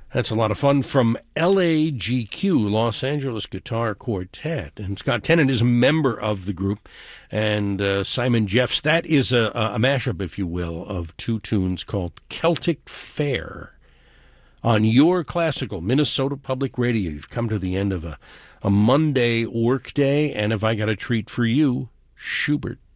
That's a lot of fun from LAGQ, Los Angeles Guitar Quartet. And Scott Tennant is a member of the group. And Simon Jeffs, that is a mashup, if you will, of two tunes called Celtic Fair. On your classical Minnesota Public Radio, you've come to the end of a Monday workday. And if I got a treat for you, Schubert.